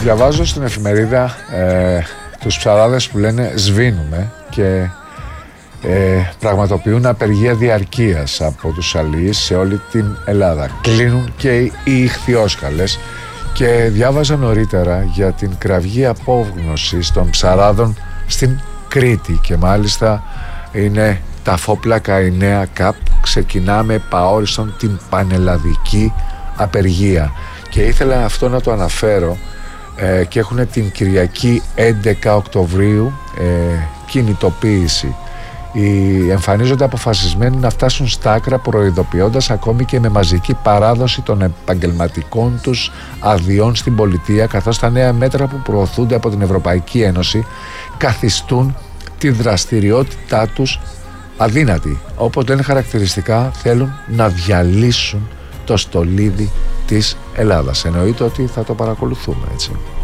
Διαβάζω στην εφημερίδα τους ψαράδες που λένε σβήνουμε και πραγματοποιούν απεργία διαρκείας από τους αλληλείς σε όλη την Ελλάδα. Κλείνουν και οι ιχθυόσκαλες και διάβαζα νωρίτερα για την κραυγή απόγνωσης των ψαράδων στην Κρήτη και μάλιστα είναι τα φόπλακα η Νέα ΚΑΠ. Ξεκινάμε παόριστον την πανελλαδική απεργία και ήθελα αυτό να το αναφέρω και έχουν την Κυριακή 11 Οκτωβρίου κινητοποίηση. Εμφανίζονται αποφασισμένοι να φτάσουν στα άκρα, προειδοποιώντας ακόμη και με μαζική παράδοση των επαγγελματικών τους αδειών στην πολιτεία, καθώς τα νέα μέτρα που προωθούνται από την Ευρωπαϊκή Ένωση καθιστούν τη δραστηριότητά τους αδύνατη. Όπως λένε χαρακτηριστικά, θέλουν να διαλύσουν το στολίδι της Ελλάδας. Εννοείται ότι θα το παρακολουθούμε, έτσι.